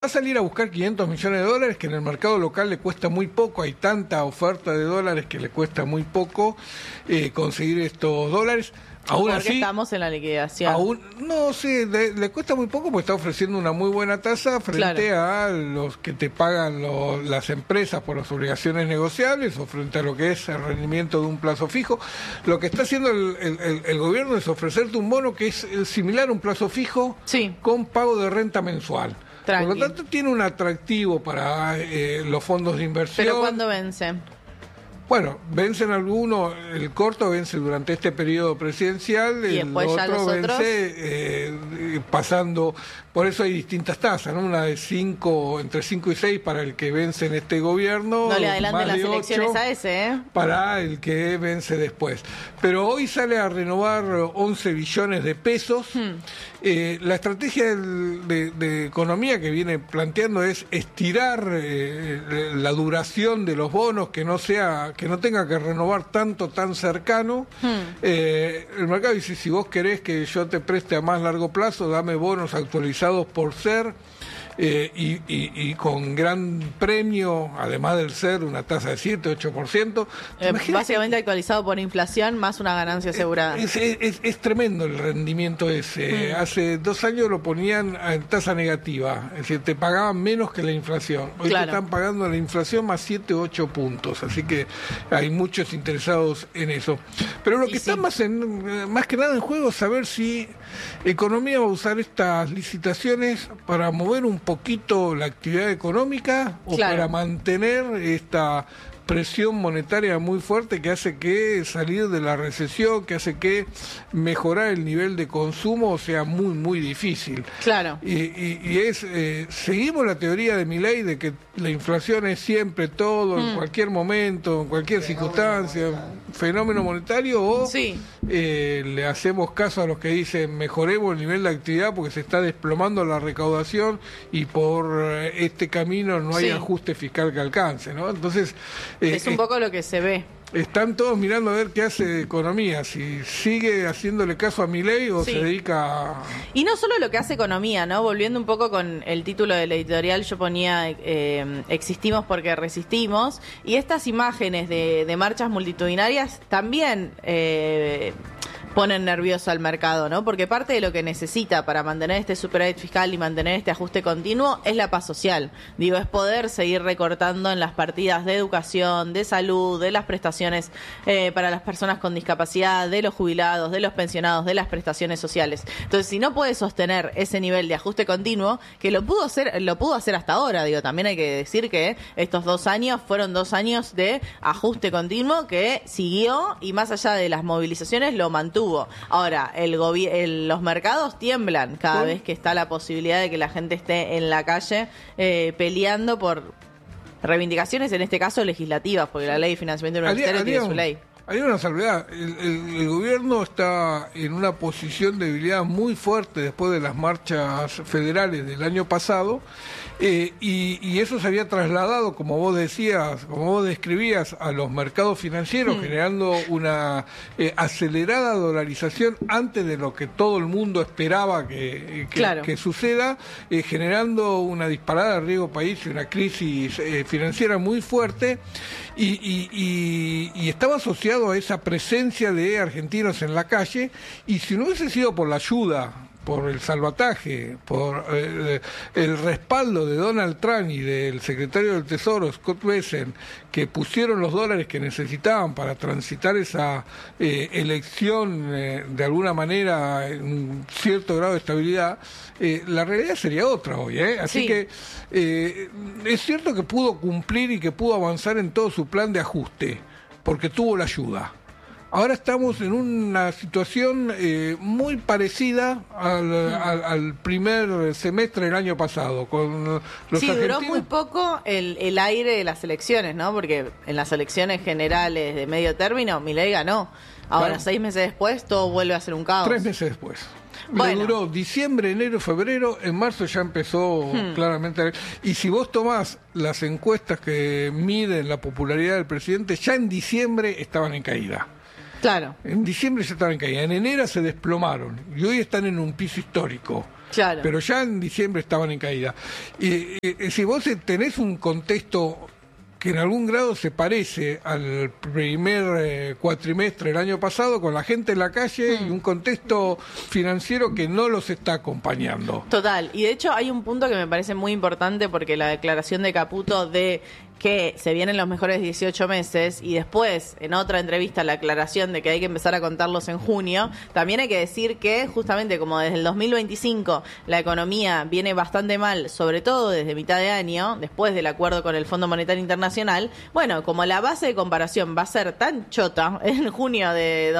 Va a salir a buscar 500 millones de dólares, que en el mercado local le cuesta muy poco, hay tanta oferta de dólares que le cuesta muy poco conseguir estos dólares. Aún porque así, estamos en la liquidación. aún no sé, le cuesta muy poco porque está ofreciendo una muy buena tasa frente a los que te pagan las empresas por las obligaciones negociables o frente a lo que es el rendimiento de un plazo fijo. Lo que está haciendo el gobierno es ofrecerte un bono que es similar a un plazo fijo, sí, con pago de renta mensual. Tranqui. Por lo tanto, tiene un atractivo para los fondos de inversión. ¿Pero cuándo vence? Bueno, vencen algunos, el corto vence durante este periodo presidencial, y el después ya otro los otros vence pasando, por eso hay distintas tasas, ¿no? Una de 5, entre 5 y 6 para el que vence en este gobierno. No le adelanten las de elecciones 8 a ese, ¿eh? para el que vence después. Pero hoy sale a renovar 11 billones de pesos. La estrategia de economía que viene planteando es estirar la duración de los bonos, que no tenga que renovar tan cercano. El mercado dice, si vos querés que yo te preste a más largo plazo, dame bonos actualizados por ser. Y con gran premio, además del ser, una tasa de 7-8%. Básicamente actualizado por inflación más una ganancia asegurada. Es tremendo el rendimiento ese. Hace 2 años lo ponían en tasa negativa, es decir, te pagaban menos que la inflación. Hoy te están pagando la inflación más 7-8 puntos, así que hay muchos interesados en eso. Pero lo que está más que nada en juego es saber si Economía va a usar estas licitaciones para mover un poquito la actividad económica o para mantener esta presión monetaria muy fuerte que hace que salir de la recesión, que hace que mejorar el nivel de consumo sea muy difícil. Claro. Y seguimos la teoría de Milei de que la inflación es siempre todo, en cualquier momento, en cualquier circunstancia, fenómeno monetario, o le hacemos caso a los que dicen mejoremos el nivel de actividad porque se está desplomando la recaudación y por este camino no hay ajuste fiscal que alcance, ¿no? Entonces es un poco lo que se ve. Están todos mirando a ver qué hace Economía, si sigue haciéndole caso a Milei o se dedica a... Y no solo lo que hace Economía, ¿no? Volviendo un poco con el título del editorial, yo ponía existimos porque resistimos, y estas imágenes de marchas multitudinarias también ponen nervioso al mercado, ¿no? Porque parte de lo que necesita para mantener este superávit fiscal y mantener este ajuste continuo es la paz social. Digo, es poder seguir recortando en las partidas de educación, de salud, de las prestaciones para las personas con discapacidad, de los jubilados, de los pensionados, de las prestaciones sociales. Entonces, si no puede sostener ese nivel de ajuste continuo, que lo pudo hacer hasta ahora, digo, también hay que decir que estos 2 años fueron 2 años de ajuste continuo que siguió y más allá de las movilizaciones lo mantuvo. Ahora, los mercados tiemblan cada vez que está la posibilidad de que la gente esté en la calle peleando por reivindicaciones, en este caso legislativas, porque la ley de financiamiento universitario tiene su ley. Hay una salvedad, el gobierno está en una posición de debilidad muy fuerte después de las marchas federales del año pasado, y eso se había trasladado, como vos decías, como vos describías, a los mercados financieros, generando una acelerada dolarización antes de lo que todo el mundo esperaba que suceda, generando una disparada de riesgo país y una crisis financiera muy fuerte, y estaba asociado a esa presencia de argentinos en la calle, y si no hubiese sido por la ayuda, por el salvataje, por el respaldo de Donald Trump y del secretario del Tesoro, Scott Bessent, que pusieron los dólares que necesitaban para transitar esa elección de alguna manera en un cierto grado de estabilidad, la realidad sería otra hoy, Así que es cierto que pudo cumplir y que pudo avanzar en todo su plan de ajuste, porque tuvo la ayuda. Ahora estamos en una situación muy parecida al primer semestre del año pasado. Con los argentinos. Duró muy poco el aire de las elecciones, ¿no? Porque en las elecciones generales de medio término, Milei ganó. Ahora, 6 meses después, todo vuelve a ser un caos. 3 meses después. Le duró diciembre, enero, febrero, en marzo ya empezó claramente. Y si vos tomás las encuestas que miden la popularidad del presidente, ya en diciembre estaban en caída. Claro. En diciembre ya estaban en caída, en enero se desplomaron y hoy están en un piso histórico. Claro. Pero ya en diciembre estaban en caída. Y si vos tenés un contexto que en algún grado se parece al primer cuatrimestre del año pasado, con la gente en la calle y un contexto financiero que no los está acompañando. Total, y de hecho hay un punto que me parece muy importante, porque la declaración de Caputo de que se vienen los mejores 18 meses, y después en otra entrevista la aclaración de que hay que empezar a contarlos en junio, también hay que decir que justamente como desde el 2025 la economía viene bastante mal, sobre todo desde mitad de año, después del acuerdo con el Fondo Monetario Internacional, bueno, como la base de comparación va a ser tan chota en junio de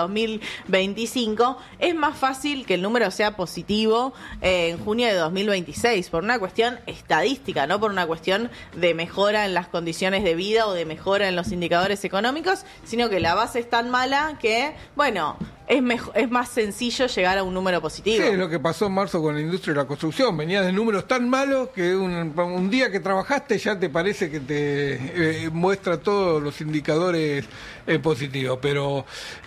2025, es más fácil que el número sea positivo en junio de 2026, por una cuestión estadística, no por una cuestión de mejora en las condiciones de vida o de mejora en los indicadores económicos, sino que la base es tan mala que, bueno, es más sencillo llegar a un número positivo. Sí, es lo que pasó en marzo con la industria de la construcción. Venías de números tan malos que un día que trabajaste ya te parece que te muestra todos los indicadores positivos. Pero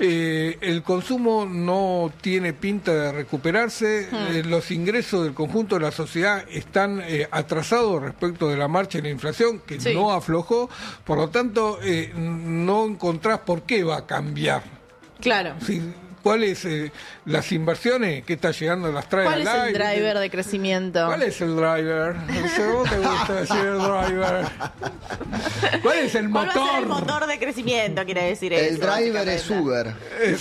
el consumo no tiene pinta de recuperarse. Los ingresos del conjunto de la sociedad están atrasados respecto de la marcha de la inflación, que no aflojó. Por lo tanto, no encontrás por qué va a cambiar. Claro. Sí. ¿Cuáles las inversiones que está llegando las trae al aire? ¿Cuál es el driver de crecimiento? ¿Cuál es el driver? ¿Cómo te gusta decir el driver? ¿Cuál es el motor? ¿Cuál va a ser el motor de crecimiento? Quiere decir eso. El driver es Uber.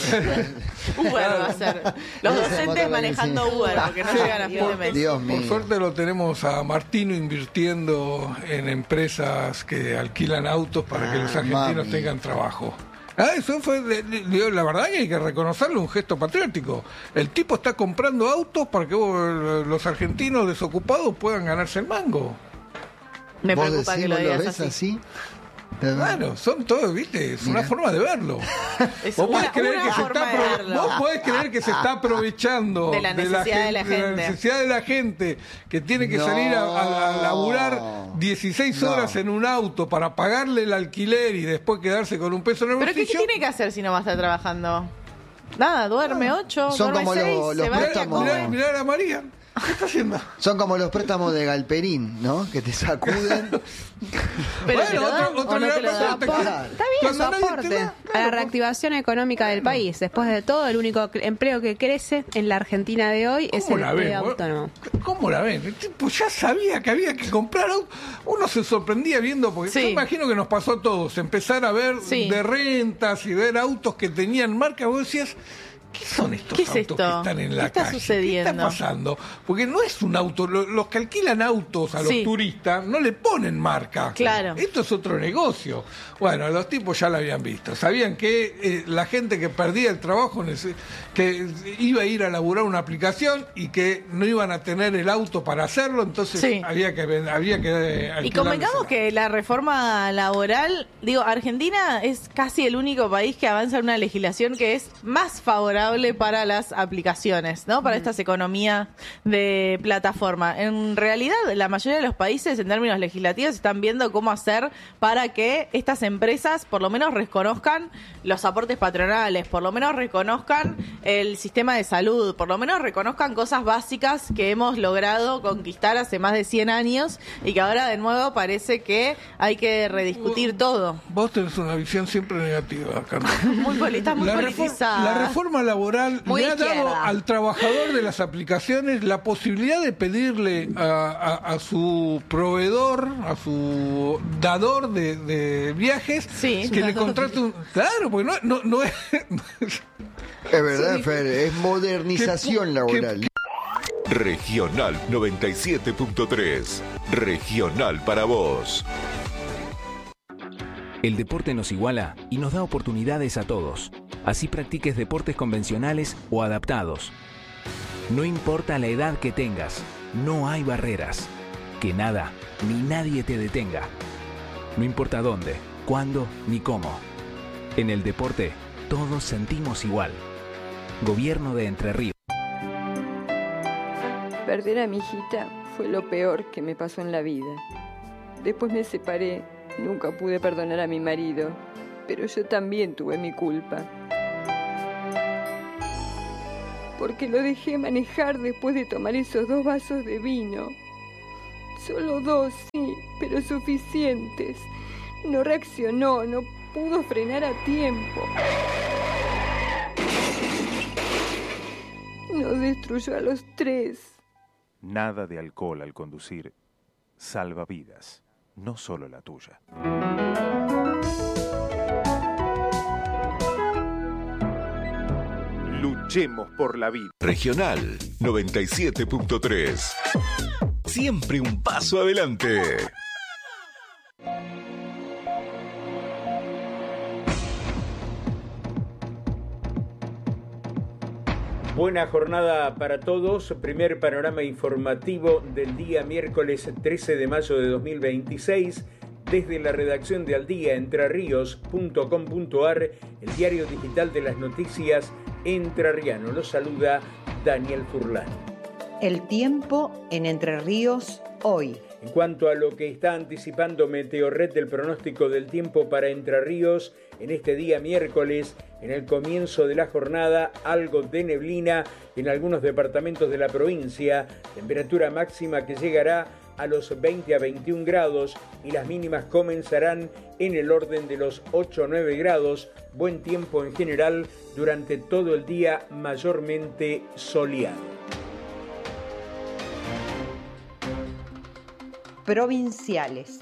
Uber va a ser. Los docentes manejando Uber, porque no llegan a fin de mes. Dios mío. Por suerte lo tenemos a Martino invirtiendo en empresas que alquilan autos para que los argentinos tengan trabajo. Eso fue, la verdad que hay que reconocerle un gesto patriótico. El tipo está comprando autos para que los argentinos desocupados puedan ganarse el mango. Me preocupa que lo digas ves así. Bueno, son todos, ¿viste? Es una forma de verlo. Vos podés creer que se está aprovechando de la necesidad de la gente que tiene que salir a laburar 16 horas en un auto para pagarle el alquiler y después quedarse con un peso en el bolsillo. ¿Pero qué tiene que hacer si no va a estar trabajando? Nada, duerme 8, son duerme como 6, los préstamos. Mirá a la María. ¿Qué está haciendo? Son como los préstamos de Galperín, ¿no? Que te sacuden. Pero bueno, otro gran aporte. Está bien su aporte a la reactivación económica del país. Después de todo, el único empleo que crece en la Argentina de hoy es el empleo autónomo. ¿Cómo la ven? El tipo ya sabía que había que comprar autos. Uno se sorprendía viendo, porque yo imagino que nos pasó a todos, empezar a ver de rentas y ver autos que tenían marca. Vos decías, ¿qué son estos autos que están en la calle? Sucediendo? ¿Qué está pasando? Porque no es un auto. Los que alquilan autos a los turistas no le ponen marca. Claro. Esto es otro negocio. Bueno, los tipos ya lo habían visto. Sabían que la gente que perdía el trabajo, que iba a ir a laburar una aplicación y que no iban a tener el auto para hacerlo, entonces había que y convengamos que la reforma laboral, Argentina es casi el único país que avanza en una legislación que es más favorable para las aplicaciones, ¿no? Para estas economías de plataforma. En realidad, la mayoría de los países, en términos legislativos, están viendo cómo hacer para que estas empresas por lo menos reconozcan los aportes patronales, por lo menos reconozcan el sistema de salud, por lo menos reconozcan cosas básicas que hemos logrado conquistar hace más de 100 años y que ahora de nuevo parece que hay que rediscutir todo. Vos tenés una visión siempre negativa, Carmen. Muy politizada. La reforma laboral le ha dado al trabajador de las aplicaciones la posibilidad de pedirle a su proveedor, a su dador de viajes, que le contrate un... Claro, porque no es... Es verdad, Fer, es modernización laboral. Regional 97.3. Regional para vos. El deporte nos iguala y nos da oportunidades a todos. Así practiques deportes convencionales o adaptados. No importa la edad que tengas, no hay barreras. Que nada ni nadie te detenga. No importa dónde, cuándo ni cómo. En el deporte, todos sentimos igual. Gobierno de Entre Ríos. Perder a mi hijita fue lo peor que me pasó en la vida. Después me separé, nunca pude perdonar a mi marido, pero yo también tuve mi culpa. porque lo dejé manejar después de tomar esos 2 vasos de vino. Solo 2, sí, pero suficientes. No reaccionó, no pudo frenar a tiempo. Nos destruyó a los 3. Nada de alcohol al conducir salva vidas, no solo la tuya. Luchemos por la vida. Regional 97.3. Siempre un paso adelante. Buena jornada para todos. Primer panorama informativo del día miércoles 13 de mayo de 2026. Desde la redacción de aldiaentrerrios.com.ar, el diario digital de las noticias entrerriano. Los saluda Daniel Furlan. El tiempo en Entre Ríos hoy. En cuanto a lo que está anticipando Meteorred del pronóstico del tiempo para Entre Ríos, en este día miércoles, en el comienzo de la jornada, algo de neblina en algunos departamentos de la provincia, temperatura máxima que llegará a los 20 a 21 grados y las mínimas comenzarán en el orden de los 8 a 9 grados, buen tiempo en general durante todo el día, mayormente soleado. Provinciales.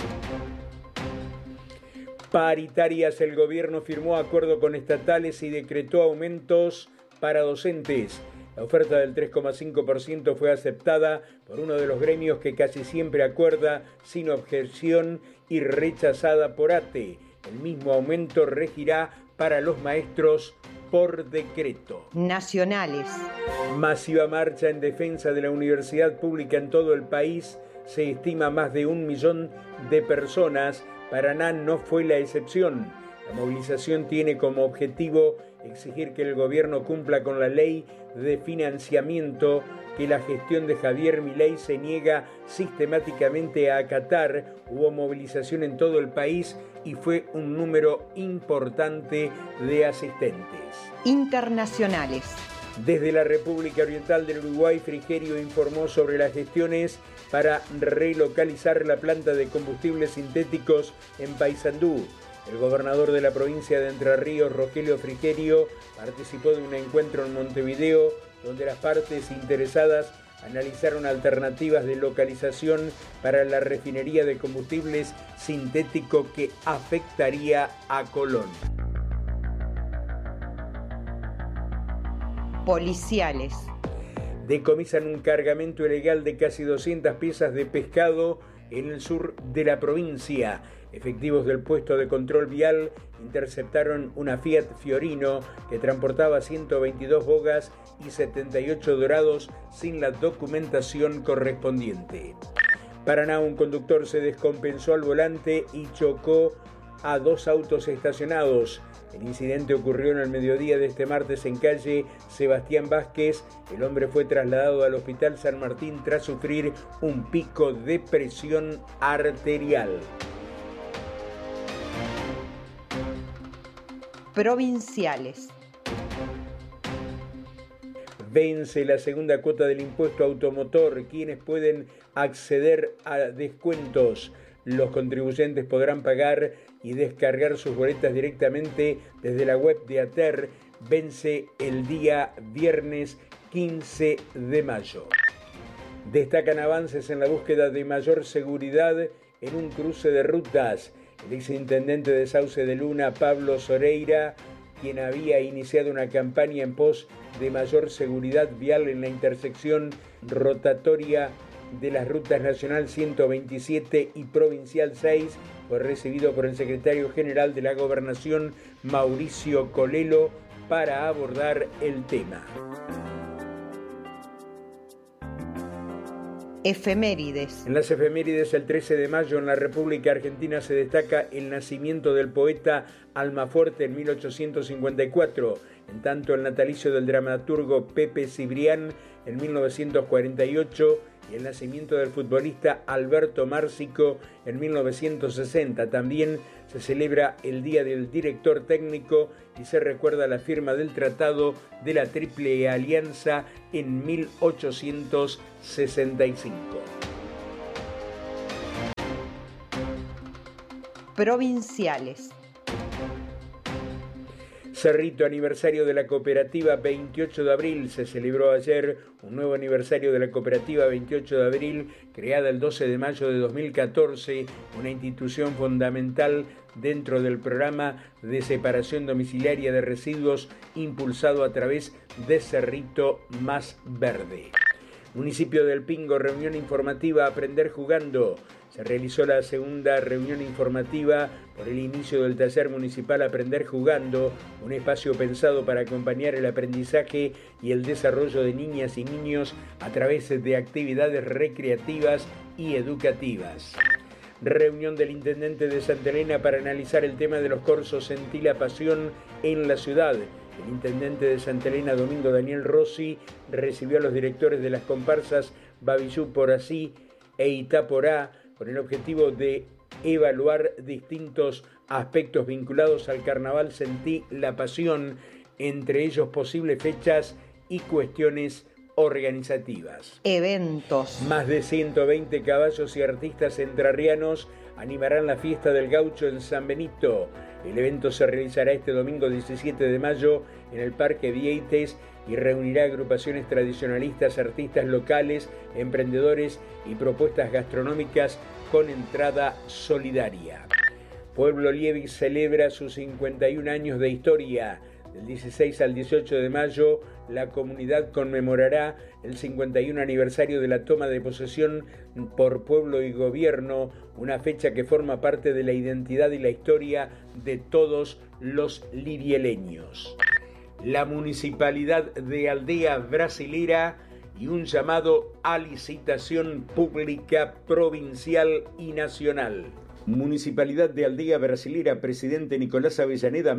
Paritarias, el gobierno firmó acuerdo con estatales y decretó aumentos para docentes. La oferta del 3,5% fue aceptada por uno de los gremios que casi siempre acuerda sin objeción y rechazada por ATE. El mismo aumento regirá para los maestros por decreto. Nacionales. Masiva marcha en defensa de la universidad pública en todo el país. Se estima más de 1 millón de personas. Paraná no fue la excepción. La movilización tiene como objetivo exigir que el gobierno cumpla con la ley de financiamiento que la gestión de Javier Milei se niega sistemáticamente a acatar. Hubo movilización en todo el país y fue un número importante de asistentes. Internacionales. Desde la República Oriental del Uruguay, Frigerio informó sobre las gestiones para relocalizar la planta de combustibles sintéticos en Paysandú. El gobernador de la provincia de Entre Ríos, Rogelio Frigerio, participó de un encuentro en Montevideo donde las partes interesadas analizaron alternativas de localización para la refinería de combustibles sintético que afectaría a Colón. Policiales. Decomisan un cargamento ilegal de casi 200 piezas de pescado en el sur de la provincia. Efectivos del puesto de control vial interceptaron una Fiat Fiorino que transportaba 122 bogas y 78 dorados sin la documentación correspondiente. Paraná, un conductor se descompensó al volante y chocó a 2 autos estacionados. El incidente ocurrió en el mediodía de este martes en calle Sebastián Vázquez. El hombre fue trasladado al Hospital San Martín tras sufrir un pico de presión arterial. Provinciales. Vence la segunda cuota del impuesto automotor. Quienes pueden acceder a descuentos? Los contribuyentes podrán pagar y descargar sus boletas directamente desde la web de ATER. Vence el día viernes 15 de mayo. Destacan avances en la búsqueda de mayor seguridad en un cruce de rutas. El exintendente de Sauce de Luna, Pablo Soreira, quien había iniciado una campaña en pos de mayor seguridad vial en la intersección rotatoria de las rutas Nacional 127 y Provincial 6, fue recibido por el secretario general de la Gobernación, Mauricio Colelo, para abordar el tema. Efemérides. En las efemérides, el 13 de mayo en la República Argentina se destaca el nacimiento del poeta Almafuerte en 1854, en tanto el natalicio del dramaturgo Pepe Cibrián en 1948 y el nacimiento del futbolista Alberto Márcico en 1960. También se celebra el Día del Director Técnico y se recuerda la firma del Tratado de la Triple Alianza en 1865. Provinciales. Cerrito, aniversario de la cooperativa 28 de abril. Se celebró ayer un nuevo aniversario de la cooperativa 28 de abril, creada el 12 de mayo de 2014, una institución fundamental dentro del programa de separación domiciliaria de residuos impulsado a través de Cerrito Más Verde. Municipio del Pingo, reunión informativa Aprender Jugando. Se realizó la segunda reunión informativa por el inicio del taller municipal Aprender Jugando, un espacio pensado para acompañar el aprendizaje y el desarrollo de niñas y niños a través de actividades recreativas y educativas. Reunión del intendente de Santa Elena para analizar el tema de los corsos Sentí la Pasión en la ciudad. El intendente de Santa Elena, Domingo Daniel Rossi, recibió a los directores de las comparsas Babillú por Así e Itaporá con el objetivo de evaluar distintos aspectos vinculados al carnaval Sentí la Pasión, entre ellos posibles fechas y cuestiones organizativas. Eventos. Más de 120 caballos y artistas entrerrianos animarán la fiesta del gaucho en San Benito. El evento se realizará este domingo 17 de mayo en el Parque Vieites y reunirá agrupaciones tradicionalistas, artistas locales, emprendedores y propuestas gastronómicas con entrada solidaria. Pueblo Liebig celebra sus 51 años de historia. Del 16 al 18 de mayo, la comunidad conmemorará el 51 aniversario de la toma de posesión por pueblo y gobierno, una fecha que forma parte de la identidad y la historia de todos los libieleños. La Municipalidad de Aldea Brasilera y un llamado a licitación pública provincial y nacional. Municipalidad de Aldea Brasilera, presidente Nicolás Avellaneda,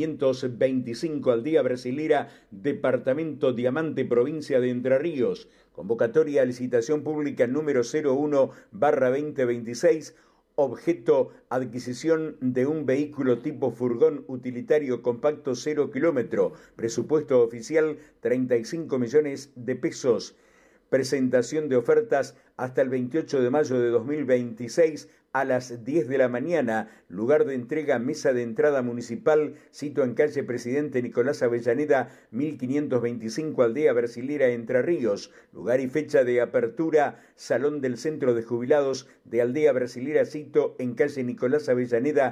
1525, Aldea Brasilera, departamento Diamante, provincia de Entre Ríos. Convocatoria a licitación pública número 01/2026, objeto adquisición de un vehículo tipo furgón utilitario compacto 0 kilómetro, presupuesto oficial 35 millones de pesos. Presentación de ofertas hasta el 28 de mayo de 2026 a las 10 de la mañana. Lugar de entrega, mesa de entrada municipal, sito en calle Presidente Nicolás Avellaneda, 1525, Aldea Brasilera, Entre Ríos. Lugar y fecha de apertura, Salón del Centro de Jubilados de Aldea Brasilera, sito en calle Nicolás Avellaneda,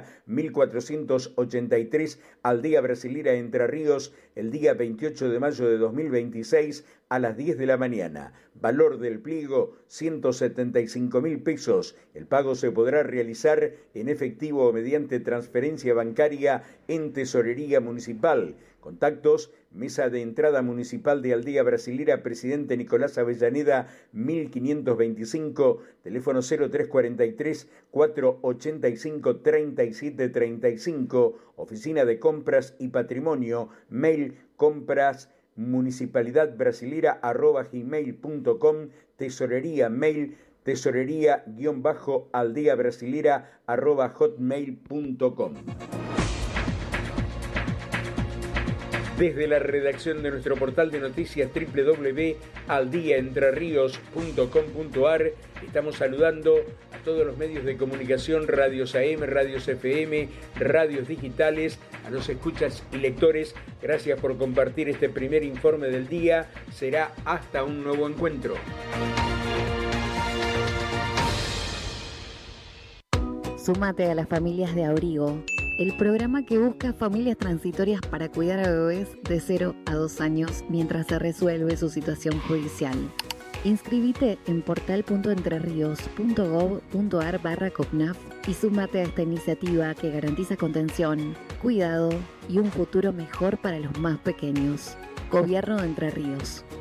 1483, Aldea Brasilera, Entre Ríos, el día 28 de mayo de 2026 a las 10 de la mañana. Valor del pliego, 175.000 pesos. El pago se podrá realizar en efectivo o mediante transferencia bancaria en Tesorería Municipal. Contactos: Mesa de Entrada Municipal de Aldea Brasilera, Presidente Nicolás Avellaneda, 1525, teléfono 0343 485 3735, Oficina de Compras y Patrimonio, mail comprasmunicipalidadbrasilera@gmail.com, tesorería mail tesorería-aldeabrasilera@hotmail.com. Desde la redacción de nuestro portal de noticias www.aldiaentrerrios.com.ar estamos saludando a todos los medios de comunicación, radios AM, radios FM, radios digitales, a los escuchas y lectores. Gracias por compartir este primer informe del día. Será hasta un nuevo encuentro. Súmate a las familias de Abrigo, el programa que busca familias transitorias para cuidar a bebés de 0 a 2 años mientras se resuelve su situación judicial. Inscribite en portal.entrerrios.gov.ar/COCNAF y súmate a esta iniciativa que garantiza contención, cuidado y un futuro mejor para los más pequeños. Gobierno de Entre Ríos.